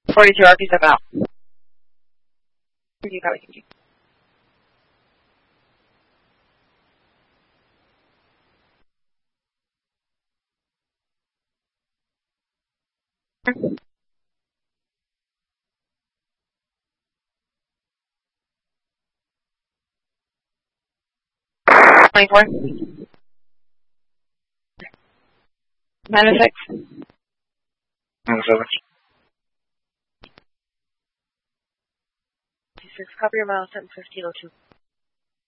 42 RP, step out. You got it. -4. -6. -7. 6, copy your miles, 1502.